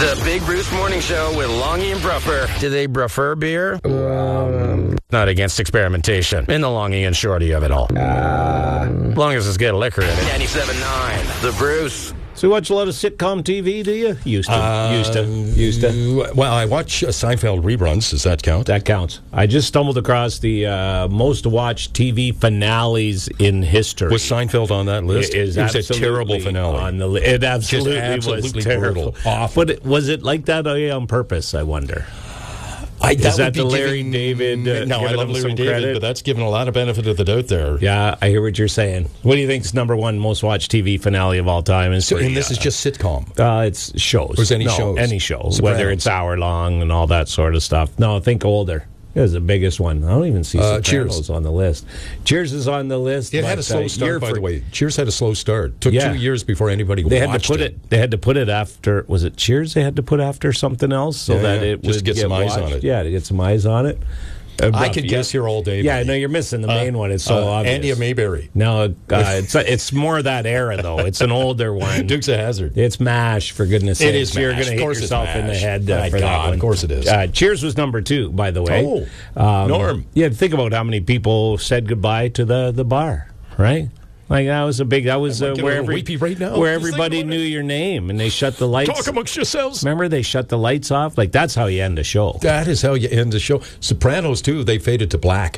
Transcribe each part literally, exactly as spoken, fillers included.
The Big Bruce Morning Show with Longy and Bruffer. Do they prefer beer? Um, Not against experimentation. In the Longy and Shorty of it all. Uh, as long as it's got liquor in it. ninety-seven point nine. The Bruce. So you watch a lot of sitcom T V, do you? Used to. Uh, used to. Used to. Well, I watch uh, Seinfeld reruns. Does that count? That counts. I just stumbled across the uh, most watched T V finales in history. Was Seinfeld on that list? It, is it was a absolutely terrible finale. On the li- it absolutely, absolutely was terrible. brutal. Awful. But it, was it like that on purpose, I wonder? I, Is that, that would be the Larry giving, David? Uh, no, I giving love him Larry some David, credit? but that's giving a lot of benefit of the doubt there. Yeah, I hear what you're saying. What do you think is number one most watched T V finale of all time? Is So, for, and this uh, is just sitcom. Uh, it's shows. Or is any no, shows? Any show. Sopranos. Whether it's hour long and all that sort of stuff. No, think older. It was the biggest one. I don't even see Uh, Sopranos Cheers. on the list. Cheers is on the list. It had but, a slow uh, start, year by for- the way. Cheers had a slow start. Took Yeah. two years before anybody They had watched to put it. They had to put it after. Was it Cheers? They had to put after something else so Yeah, that yeah. it Just would to get some eyes watched. on it. Yeah, to get some eyes on it. Uh, I rough, could yeah. guess here all day. Yeah, buddy. no, you're missing the main Uh, one. It's so uh, obvious. Andy Mayberry. No, uh, it's it's more that era though. It's an older one. Dukes of Hazzard. It's MASH, for goodness' sake. It is You're MASH. going to Of hit course it's yourself in the MASH. head uh, My for that God, one. of course it is. Uh, Cheers was number two, by the way. Oh, um, Norm. Yeah, think about how many people said goodbye to the, the bar, right? Like that was a big. That was I'm uh, getting where a little every, weepy right now. where Just think everybody about knew it. your name and they shut the lights. Talk amongst yourselves. Remember, they shut the lights off. Like that's how you end a show. That is how you end the show. Sopranos, too, they faded to black.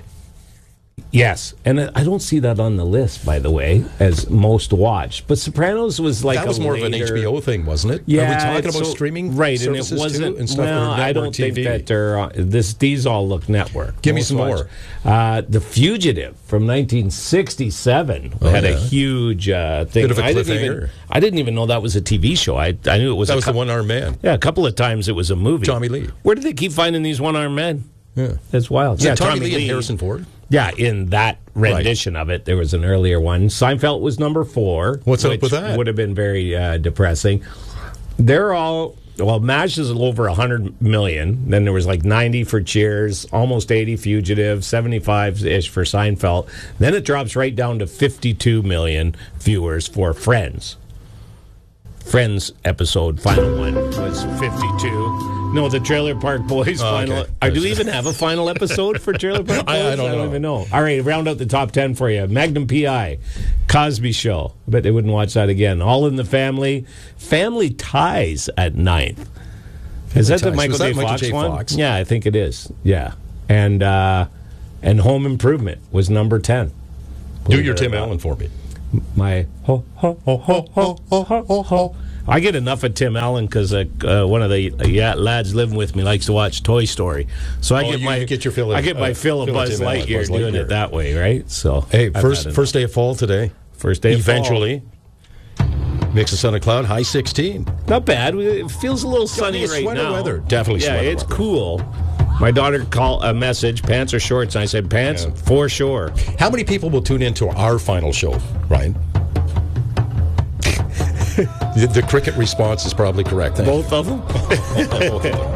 Yes, and I don't see that on the list, by the way, as most watched. But Sopranos was like That was a more later, of an H B O thing, wasn't it? Yeah, Are we talking it's about so- streaming right? And it services wasn't. too, and stuff. Well, or I don't network T V? think that they're uh, this. These all look network. Give me Most some watched. more. Uh, the Fugitive from nineteen sixty-seven Oh, had a yeah. huge uh, thing. Bit of a I didn't even. cliffhanger. I didn't even know that was a T V show. I I knew it was. That a was cou- the one-armed man. Yeah, a couple of times it was a movie. Tommy Lee. Where did they keep finding these one-armed men? Yeah. That's wild. So yeah, Tommy, Lee and Harrison Ford. Yeah, in that rendition of it, there was an earlier one. Seinfeld was number four. What's up which with that? Would have been very uh, depressing. They're all well. MASH is over a hundred million. Then there was like ninety for Cheers, almost eighty Fugitive, seventy-five ish for Seinfeld. Then it drops right down to fifty-two million viewers for Friends. Friends episode final one was fifty-two. No, the Trailer Park Boys Oh, final. okay. Uh, do we even have a final episode for Trailer Park Boys? I- I don't know. even know. All right, round out the top ten for you. Magnum P I, Cosby Show. I bet they wouldn't watch that again. All in the Family, Family Ties at ninth. Is that the Ties. Michael Was that J. Michael Fox J. one? Fox? Yeah, I think it is. Yeah, and uh, and Home Improvement was number ten. Do Believe your it or Tim not. Allen for me. My ho ho ho ho ho ho ho ho ho. I get enough of Tim Allen because uh, uh, one of the uh, yeah, lads living with me likes to watch Toy Story, so I Oh, get you- my you get your fill of, I get my uh, fill of fill of Buzz Tim Allen, Lightyear Buzz doing Lightyear. it that way, right? So Hey, I've first had enough. first day of fall today. first day of Eventually. Mix of sun and cloud, high sixteen. fall. Not bad. It feels a little sunny it's right sweater now. weather. Definitely yeah, sweater it's weather. cool. My daughter called a message, pants or shorts, and I said pants Yeah. for sure. How many people will tune into our final show, Ryan? the, the cricket response is probably correct. Thank you. Both of them. Both of them.